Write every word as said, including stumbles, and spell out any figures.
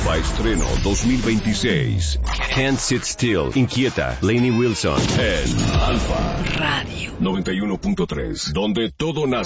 Nueva estreno dos mil veintiséis. Can't Sit Still, Inquieta, Lainey Wilson. En Alfa Radio noventa y uno punto tres, donde todo nace.